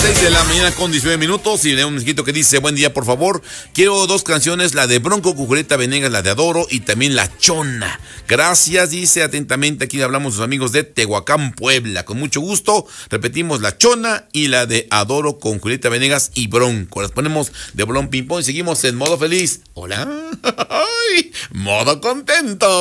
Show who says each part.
Speaker 1: 6 de la mañana con 19 minutos y de un mensajito que dice: buen día, por favor. Quiero 2 canciones, la de Bronco con Julieta Venegas, la de Adoro, y también La Chona. Gracias, dice atentamente. Aquí hablamos los amigos de Tehuacán, Puebla. Con mucho gusto. Repetimos La Chona y la de Adoro con Julieta Venegas y Bronco. Las ponemos de bolón ping pong y seguimos en modo feliz. Hola. Modo contento.